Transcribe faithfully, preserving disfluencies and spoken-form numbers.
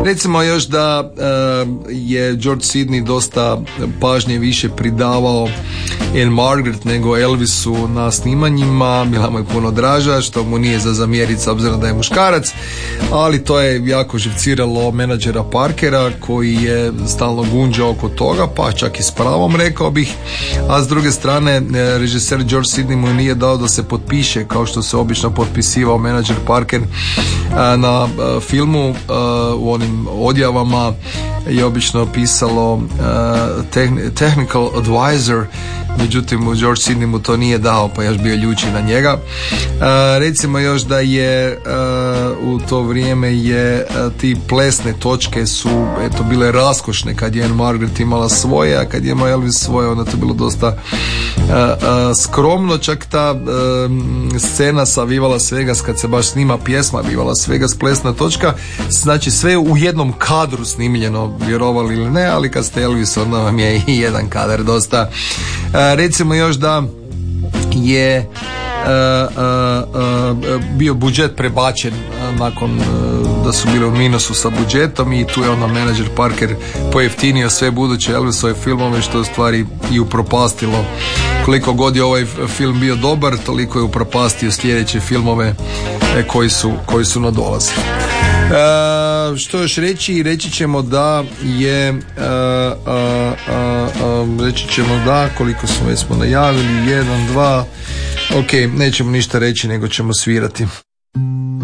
Recimo još da uh, je George Sidney dosta pažnje više pridavao Anne Margaret nego Elvisu na snimanjima, bila mu je puno draža, što mu nije za zamjeriti s obzirom da je muškarac, ali to je jako živciralo menadžera Parkera koji je stalno gunđao oko toga, pa čak i s pravom rekao bih, a s druge strane režiser George Sidney mu nije dao da se potpiše kao što se obično potpisivao menadžer Parker na filmu. U onim odjavama je obično pisalo technical advisor, međutim u George Sidney mu to nije dao, pa još bio ljuči na njega. Uh, recimo još da je uh, u to vrijeme je uh, ti plesne točke su eto bile raskošne kad je Anne Margaret imala svoje, a kad je imao Elvis svoje onda to bilo dosta uh, uh, skromno. Čak ta uh, scena sa Viva Las Vegas kad se baš snima pjesma Viva Las Vegas plesna točka, znači sve u jednom kadru snimljeno, vjerovali ili ne, ali kad ste Elvis onda vam je i jedan kadar dosta. Uh, recimo još da je Uh, uh, uh, bio budžet prebačen uh, nakon uh, da su bili u minusu sa budžetom i tu je onda menadžer Parker pojeftinio sve buduće Elvisove filmove, što je u stvari i upropastilo. Koliko god je ovaj film bio dobar, toliko je upropastio sljedeće filmove eh, koji su, koji su na dolazi. Uh, što još reći? Reći ćemo da je uh, uh, uh, uh, reći ćemo da koliko smo već smo najavili, jedan, dva. Ok, nećemo ništa reći nego ćemo svirati.